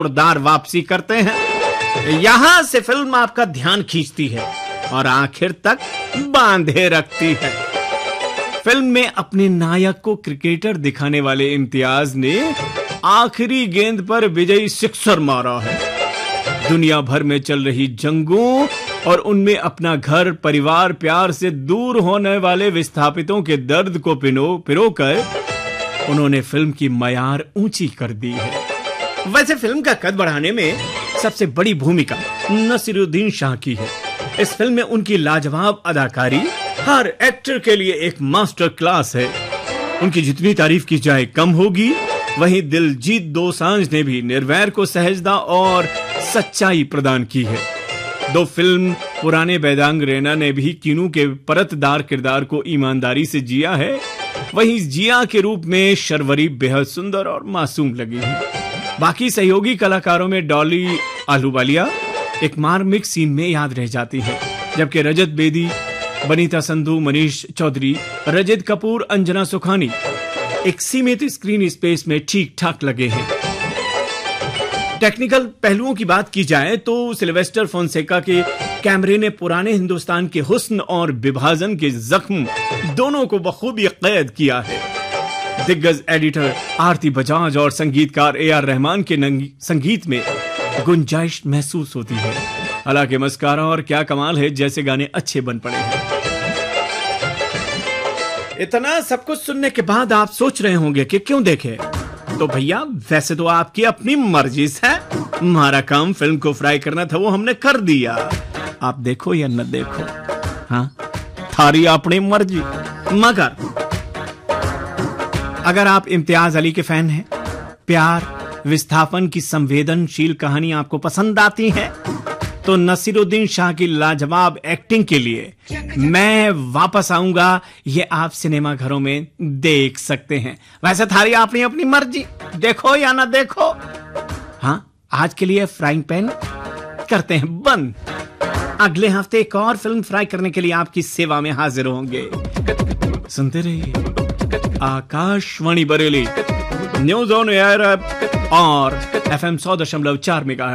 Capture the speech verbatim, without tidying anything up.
जोरदार वापसी करते हैं। यहां से फिल्म आपका ध्यान खींचती है और आखिर तक बांधे रखती है। फिल्म में अपने नायक को क्रिकेटर दिखाने वाले इम्तियाज ने आखिरी गेंद पर विजयी सिक्सर मारा है। दुनिया भर में चल रही जंगों और उनमें अपना घर परिवार प्यार से दूर होने वाले विस्थापितों के दर्द को पिनो पिरोकर उन्होंने फिल्म की मयार ऊंची कर दी है। वैसे फिल्म का कद बढ़ाने में सबसे बड़ी भूमिका नसीरुद्दीन शाह की है। इस फिल्म में उनकी लाजवाब अदाकारी हर एक्टर के लिए एक मास्टर क्लास है। उनकी जितनी तारीफ की जाए कम होगी। वहीं दिलजीत दोसांझ ने भी निर्वैर को सहजता और सच्चाई प्रदान की है। दो फिल्म पुराने बेदांग रैना ने भी कीनू के परतदार किरदार को ईमानदारी से जिया है। वहीं जिया के रूप में शर्वरी बेहद सुंदर और मासूम लगी है। बाकी सहयोगी कलाकारों में डॉली आहलूवालिया एक मार्मिक सीन में याद रह जाती है, जबकि रजत बेदी, बनीता संधू, मनीष चौधरी, रजत कपूर, अंजना सुखानी एक सीमित स्क्रीन स्पेस में ठीक ठाक लगे हैं। टेक्निकल पहलुओं की बात की जाए तो सिल्वेस्टर फोंसेका के कैमरे ने पुराने हिंदुस्तान के हुस्न और विभाजन के जख्म दोनों को बखूबी कैद किया है। दिग्गज एडिटर आरती बजाज और संगीतकार ए आर रहमान के संगीत में गुंजाइश महसूस होती है। हालांकि मस्कारा और क्या कमाल है जैसे गाने अच्छे बन पड़े हैं। इतना सब कुछ सुनने के बाद आप सोच रहे होंगे कि क्यों देखें? तो भैया वैसे तो आपकी अपनी मर्जी है। हमारा काम फिल्म को फ्राई करना था, वो हमने कर दिया। आप देखो या न देखो, हाँ थारी अपनी मर्जी। मगर अगर आप इम्तियाज अली के फैन हैं, प्यार विस्थापन की संवेदनशील कहानी आपको पसंद आती है, तो नसीरुद्दीन शाह की लाजवाब एक्टिंग के लिए मैं वापस आऊंगा, ये आप सिनेमा घरों में देख सकते हैं। वैसे थारी अपनी अपनी मर्जी, देखो या ना देखो। हाँ, आज के लिए फ्राइंग पैन करते हैं बंद। अगले हफ्ते एक और फिल्म फ्राई करने के लिए आपकी सेवा में हाजिर होंगे। सुनते रहिए Akashvani Bareilly, news on air और एफ एम सौ दशमलव चार मेगा।